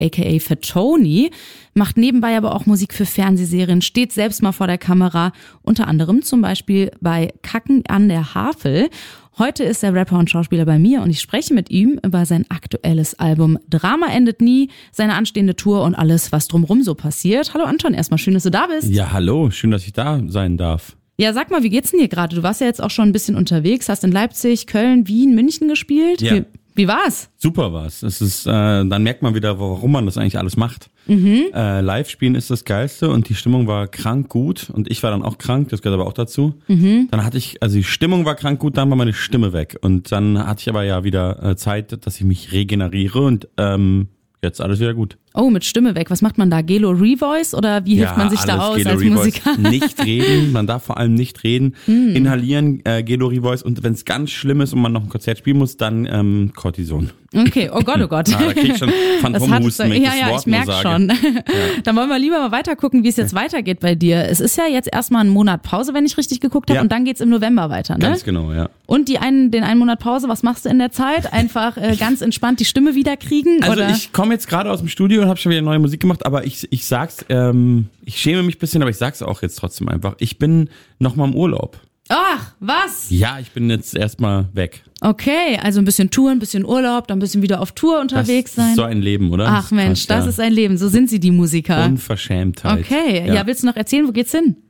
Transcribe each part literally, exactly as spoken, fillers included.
aka Fatoni, macht nebenbei aber auch Musik für Fernsehserien, steht selbst mal vor der Kamera, unter anderem zum Beispiel bei Kacken an der Havel. Heute ist der Rapper und Schauspieler bei mir und ich spreche mit ihm über sein aktuelles Album Drama endet nie, seine anstehende Tour und alles, was drumherum so passiert. Hallo Anton, erstmal schön, dass du da bist. Ja, hallo, schön, dass ich da sein darf. Ja, sag mal, wie geht's denn dir gerade? Du warst ja jetzt auch schon ein bisschen unterwegs, hast in Leipzig, Köln, Wien, München gespielt. Ja. Wie, wie war's? Super war's. Es ist, äh, dann merkt man wieder, warum man das eigentlich alles macht. Mhm. Äh, Live-Spielen ist das Geilste und die Stimmung war krank gut und ich war dann auch krank, das gehört aber auch dazu. Mhm. Dann hatte ich, also die Stimmung war krank gut, dann war meine Stimme weg und dann hatte ich aber ja wieder äh, Zeit, dass ich mich regeneriere und ähm, jetzt alles wieder gut. Oh, mit Stimme weg. Was macht man da? Gelo Revoice oder wie hilft ja, man sich da aus als Musiker? Nicht reden, man darf vor allem nicht reden. Hm. Inhalieren, äh, Gelo Revoice und wenn es ganz schlimm ist und man noch ein Konzert spielen muss, dann ähm, Cortison. Okay, oh Gott, oh Gott. Ja, da krieg ich schon Phantomhusten, wenn ich ja, das ja, Wort ich merk nur sage. schon. Ja. Dann wollen wir lieber mal weiter gucken, wie es jetzt weitergeht bei dir. Es ist ja jetzt erstmal ein Monat Pause, wenn ich richtig geguckt habe, ja. und dann geht's im November weiter, ne? Ganz genau, ja. Und die einen, den einen Monat Pause, was machst du in der Zeit? Einfach äh, ganz entspannt die Stimme wieder kriegen? Also oder? Ich komme jetzt gerade aus dem Studio und habe schon wieder neue Musik gemacht, aber ich ich sag's, ähm, ich schäme mich ein bisschen, aber ich sag's auch jetzt trotzdem einfach. Ich bin noch mal im Urlaub. Ach, was? Ja, ich bin jetzt erstmal weg. Okay, also ein bisschen Tour, ein bisschen Urlaub, dann ein bisschen wieder auf Tour unterwegs das sein. Das ist so ein Leben, oder? Ach das Mensch, das ja. ist ein Leben. So sind sie, die Musiker. Unverschämtheit. Okay, ja. ja, willst du noch erzählen, wo geht's hin?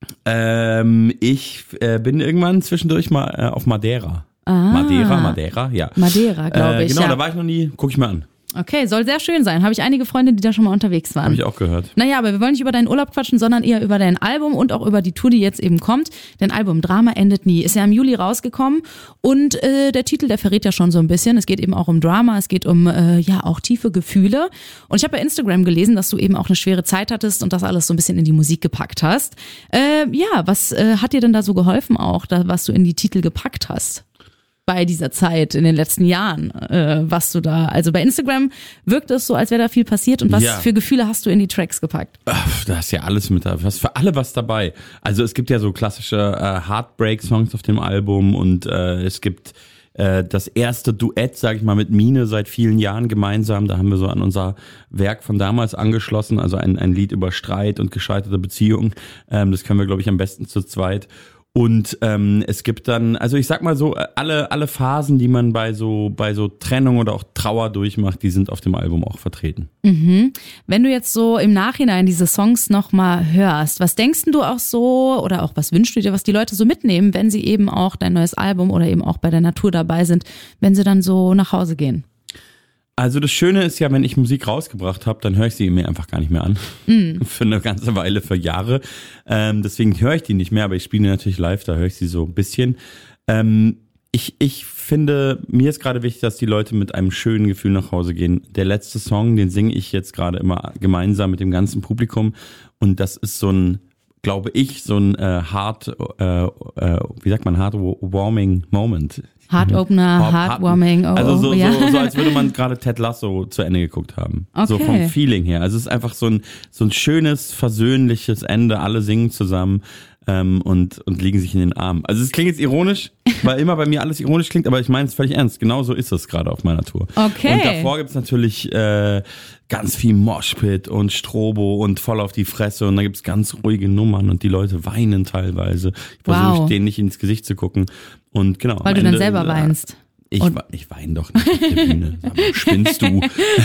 Ähm, ich äh, bin irgendwann zwischendurch mal äh, auf Madeira. Ah. Madeira, Madeira, ja. Madeira, glaube ich. Äh, genau, ja. da war ich noch nie. Guck ich mir an. Okay, soll sehr schön sein. Habe ich einige Freunde, die da schon mal unterwegs waren. Habe ich auch gehört. Naja, aber wir wollen nicht über deinen Urlaub quatschen, sondern eher über dein Album und auch über die Tour, die jetzt eben kommt. Dein Album Drama endet nie ist ja im Juli rausgekommen und äh, der Titel, der verrät ja schon so ein bisschen. Es geht eben auch um Drama, es geht um äh, ja auch tiefe Gefühle. Und ich habe bei Instagram gelesen, dass du eben auch eine schwere Zeit hattest und das alles so ein bisschen in die Musik gepackt hast. Äh, ja, was äh, hat dir denn da so geholfen auch, da, was du in die Titel gepackt hast? Bei dieser Zeit in den letzten Jahren, äh, was du da, also bei Instagram wirkt es so, als wäre da viel passiert und was ja. für Gefühle hast du in die Tracks gepackt? Ach, da ist ja alles mit da, was für alle was dabei. Also es gibt ja so klassische äh, Heartbreak-Songs auf dem Album und äh, es gibt äh, das erste Duett, sag ich mal, mit Mine seit vielen Jahren gemeinsam. Da haben wir so an unser Werk von damals angeschlossen, also ein, ein Lied über Streit und gescheiterte Beziehungen. Ähm, das können wir, glaube ich, am besten zu zweit. Und ähm, es gibt dann, also ich sag mal so, alle alle Phasen, die man bei so bei so Trennung oder auch Trauer durchmacht, die sind auf dem Album auch vertreten. Mhm. Wenn du jetzt so im Nachhinein diese Songs nochmal hörst, was denkst du auch so oder auch was wünschst du dir, was die Leute so mitnehmen, wenn sie eben auch dein neues Album oder eben auch bei der Natur dabei sind, wenn sie dann so nach Hause gehen? Also das Schöne ist ja, wenn ich Musik rausgebracht habe, dann höre ich sie mir einfach gar nicht mehr an. Mm. Für eine ganze Weile, für Jahre. Ähm, deswegen höre ich die nicht mehr, aber ich spiele die natürlich live, da höre ich sie so ein bisschen. Ähm, ich, ich finde, mir ist gerade wichtig, dass die Leute mit einem schönen Gefühl nach Hause gehen. Der letzte Song, den singe ich jetzt gerade immer gemeinsam mit dem ganzen Publikum. Und das ist so ein, glaube ich, so ein äh, hard, äh, äh, wie sagt man, heartwarming Moment. Heart-Opener, Heartwarming. Oh, also so, ja. so, so, als würde man gerade Ted Lasso zu Ende geguckt haben. Okay. So vom Feeling her. Also es ist einfach so ein so ein schönes, versöhnliches Ende. Alle singen zusammen ähm, und und liegen sich in den Armen. Also es klingt jetzt ironisch, weil immer bei mir alles ironisch klingt, aber ich meine es völlig ernst. Genau so ist es gerade auf meiner Tour. Okay. Und davor gibt's natürlich äh, ganz viel Moshpit und Strobo und voll auf die Fresse und da gibt's ganz ruhige Nummern und die Leute weinen teilweise. Ich versuche wow. denen nicht ins Gesicht zu gucken. Und genau. Weil du Ende, dann selber weinst. Ich, ich weine doch nicht auf der Bühne. Spinnst du?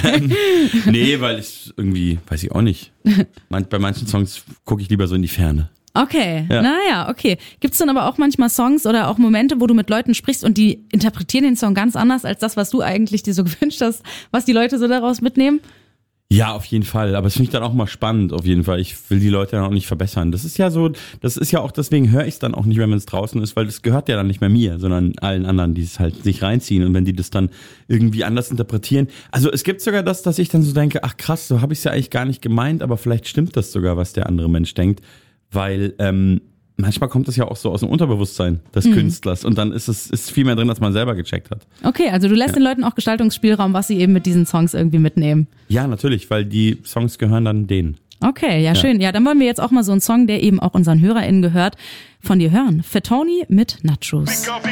Nee, weil ich irgendwie, weiß ich auch nicht. Bei manchen Songs gucke ich lieber so in die Ferne. Okay, ja. naja, okay. Gibt's dann aber auch manchmal Songs oder auch Momente, wo du mit Leuten sprichst und die interpretieren den Song ganz anders als das, was du eigentlich dir so gewünscht hast, was die Leute so daraus mitnehmen? Ja, auf jeden Fall. Aber es finde ich dann auch mal spannend, auf jeden Fall. Ich will die Leute dann auch nicht verbessern. Das ist ja so, das ist ja auch, deswegen höre ich es dann auch nicht mehr, wenn es draußen ist, weil das gehört ja dann nicht mehr mir, sondern allen anderen, die es halt sich reinziehen. Und wenn die das dann irgendwie anders interpretieren. Also es gibt sogar das, dass ich dann so denke, ach krass, so habe ich es ja eigentlich gar nicht gemeint, aber vielleicht stimmt das sogar, was der andere Mensch denkt. Weil ähm, manchmal kommt das ja auch so aus dem Unterbewusstsein des mhm. Künstlers und dann ist es ist viel mehr drin, als man selber gecheckt hat. Okay, also du lässt ja. den Leuten auch Gestaltungsspielraum, was sie eben mit diesen Songs irgendwie mitnehmen. Ja, natürlich, weil die Songs gehören dann denen. Okay, ja, ja schön. Ja, dann wollen wir jetzt auch mal so einen Song, der eben auch unseren HörerInnen gehört, von dir hören. Fatoni mit Nachos.